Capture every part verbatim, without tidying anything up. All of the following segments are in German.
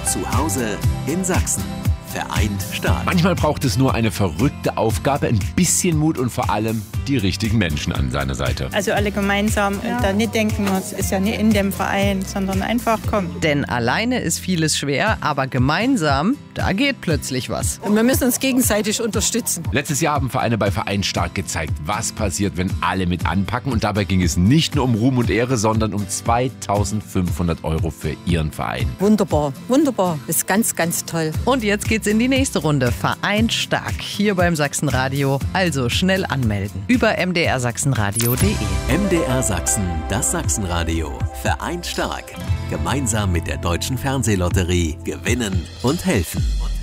Zu Hause in Sachsen. Vereint stark. Manchmal braucht es nur eine verrückte Aufgabe, ein bisschen Mut und vor allem die richtigen Menschen an seiner Seite. Also alle gemeinsam und ja. da nicht denken, es ist ja nicht in dem Verein, sondern einfach kommen. Denn alleine ist vieles schwer, aber gemeinsam, da geht plötzlich was. Und wir müssen uns gegenseitig unterstützen. Letztes Jahr haben Vereine bei Vereint stark gezeigt, was passiert, wenn alle mit anpacken. Und dabei ging es nicht nur um Ruhm und Ehre, sondern um zweitausendfünfhundert Euro für ihren Verein. Wunderbar, wunderbar. Ist ganz, ganz toll. Und jetzt geht's in die nächste Runde. Vereint stark hier beim Sachsenradio. Also schnell anmelden. Über m d r sachsenradio punkt de. M D R Sachsen, das Sachsenradio. Vereint stark. Gemeinsam mit der Deutschen Fernsehlotterie gewinnen und helfen.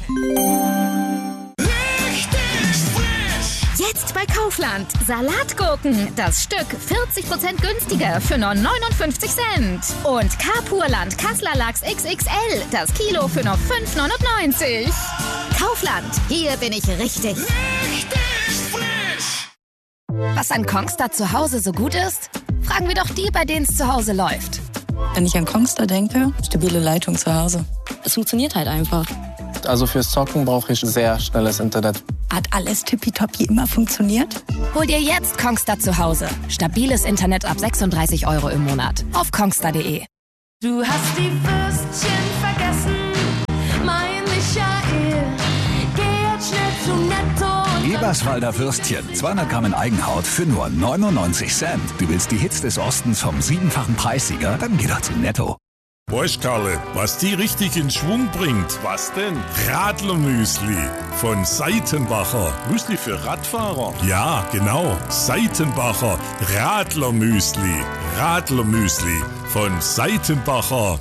Jetzt bei Kaufland. Salatgurken. Das Stück vierzig Prozent günstiger für nur neunundfünfzig Cent. Und Carpurland Kassler Lachs X X L. Das Kilo für nur fünf neunundneunzig. Kaufland. Hier bin ich richtig. Richtig frisch. Was an Kongstar zu Hause so gut ist? Fragen wir doch die, bei denen es zu Hause läuft. Wenn ich an Kongstar denke, stabile Leitung zu Hause. Es funktioniert halt einfach. Also fürs Zocken brauche ich sehr schnelles Internet. Hat alles tippitoppi immer funktioniert? Hol dir jetzt Kongstar zu Hause. Stabiles Internet ab sechsunddreißig Euro im Monat. Auf kongstar punkt de. Du hast die Würstchen vergessen, mein Michael. Geh jetzt schnell zu Netto. Eberswalder Würstchen, zweihundert Gramm in Eigenhaut für nur neunundneunzig Cent. Du willst die Hits des Ostens vom siebenfachen Preissieger? Dann geh doch zu Netto. Weißt Karle, was die richtig in Schwung bringt? Was denn? Radlermüsli von Seitenbacher. Müsli für Radfahrer? Ja, genau. Seitenbacher Radlermüsli. Radlermüsli von Seitenbacher.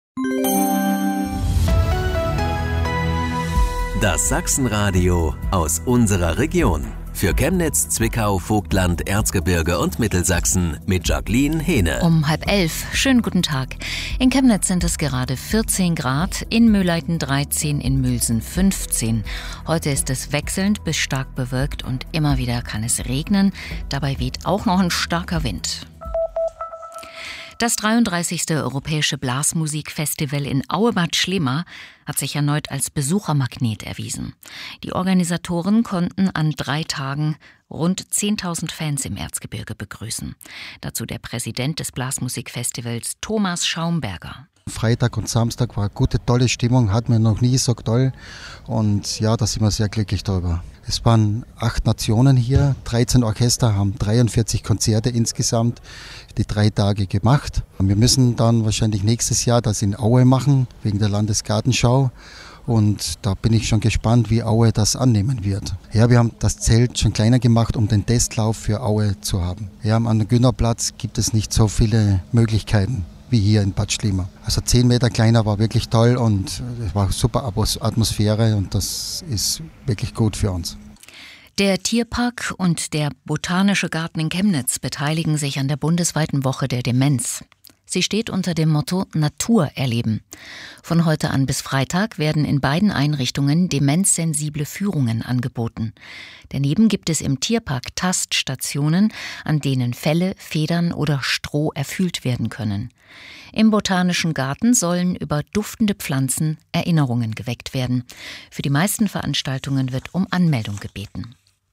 Das Sachsenradio aus unserer Region. Für Chemnitz, Zwickau, Vogtland, Erzgebirge und Mittelsachsen mit Jacqueline Hehne. Um halb elf. Schönen guten Tag. In Chemnitz sind es gerade vierzehn Grad, in Mühlleiten dreizehn, in Mülsen fünfzehn. Heute ist es wechselnd bis stark bewölkt und immer wieder kann es regnen. Dabei weht auch noch ein starker Wind. Das dreiunddreißigste Europäische Blasmusikfestival in Auebad Schlema hat sich erneut als Besuchermagnet erwiesen. Die Organisatoren konnten an drei Tagen rund zehntausend Fans im Erzgebirge begrüßen. Dazu der Präsident des Blasmusikfestivals, Thomas Schaumberger. Freitag und Samstag war gute, tolle Stimmung, hatten wir noch nie so toll. Und ja, da sind wir sehr glücklich darüber. Es waren acht Nationen hier, dreizehn Orchester, haben dreiundvierzig Konzerte insgesamt die drei Tage gemacht. Und wir müssen dann wahrscheinlich nächstes Jahr das in Aue machen, wegen der Landesgartenschau. Und da bin ich schon gespannt, wie Aue das annehmen wird. Ja, wir haben das Zelt schon kleiner gemacht, um den Testlauf für Aue zu haben. Ja, am Günnerplatz gibt es nicht so viele Möglichkeiten wie hier in Bad Schlema. Also zehn Meter kleiner war wirklich toll und es war super Atmosphäre und das ist wirklich gut für uns. Der Tierpark und der Botanische Garten in Chemnitz beteiligen sich an der bundesweiten Woche der Demenz. Sie steht unter dem Motto Natur erleben. Von heute an bis Freitag werden in beiden Einrichtungen demenzsensible Führungen angeboten. Daneben gibt es im Tierpark Taststationen, an denen Felle, Federn oder Stroh erfühlt werden können. Im Botanischen Garten sollen über duftende Pflanzen Erinnerungen geweckt werden. Für die meisten Veranstaltungen wird um Anmeldung gebeten.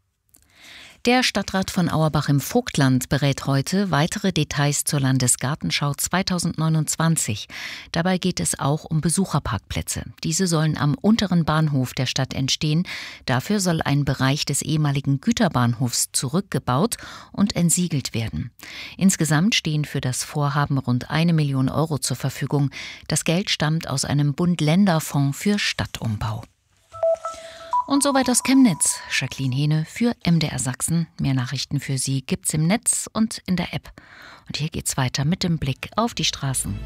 Der Stadtrat von Auerbach im Vogtland berät heute weitere Details zur Landesgartenschau zweitausendneunundzwanzig. Dabei geht es auch um Besucherparkplätze. Diese sollen am unteren Bahnhof der Stadt entstehen. Dafür soll ein Bereich des ehemaligen Güterbahnhofs zurückgebaut und entsiegelt werden. Insgesamt stehen für das Vorhaben rund eine Million Euro zur Verfügung. Das Geld stammt aus einem Bund-Länder-Fonds für Stadtumbau. Und soweit aus Chemnitz. Jacqueline Hehne für M D R Sachsen. Mehr Nachrichten für Sie gibt's im Netz und in der App. Und hier geht's weiter mit dem Blick auf die Straßen.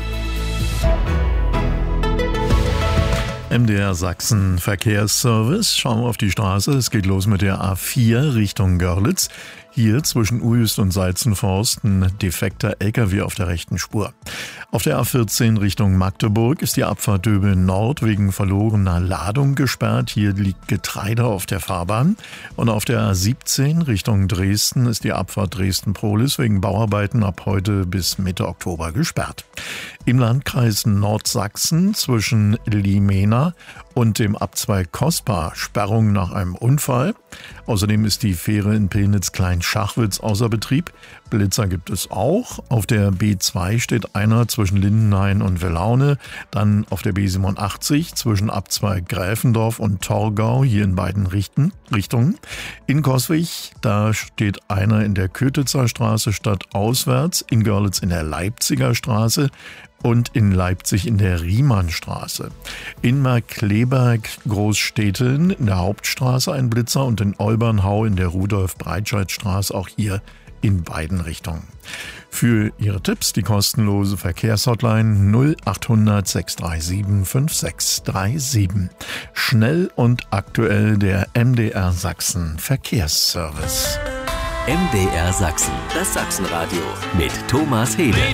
M D R Sachsen Verkehrsservice. Schauen wir auf die Straße. Es geht los mit der A vier Richtung Görlitz. Hier zwischen Uhyst und Salzenforst ein defekter L K W auf der rechten Spur. Auf der A vierzehn Richtung Magdeburg ist die Abfahrt Döbeln Nord wegen verlorener Ladung gesperrt. Hier liegt Getreide auf der Fahrbahn. Und auf der A siebzehn Richtung Dresden ist die Abfahrt Dresden-Prohlis wegen Bauarbeiten ab heute bis Mitte Oktober gesperrt. Im Landkreis Nordsachsen zwischen Limena und dem Abzweig Kospa Sperrung nach einem Unfall. Außerdem ist die Fähre in Pillnitz-Klein-Schachwitz außer Betrieb. Blitzer gibt es auch. Auf der B zwei steht einer zwischen Lindenhain und Welaune. Dann auf der B siebenundachtzig zwischen Abzweig Gräfendorf und Torgau, hier in beiden Richten, Richtungen. In Coswig, da steht einer in der Kötitzer Straße stadtauswärts, in Görlitz in der Leipziger Straße und in Leipzig in der Riemannstraße. In Markkleeberg Großstädteln in der Hauptstraße ein Blitzer und in Olbernhau in der Rudolf-Breitscheid-Straße auch hier in beiden Richtungen. Für Ihre Tipps die kostenlose Verkehrshotline null achthundert sechs drei sieben fünf sechs drei sieben. Schnell und aktuell der M D R Sachsen Verkehrsservice. M D R Sachsen, das Sachsenradio mit Thomas Hede.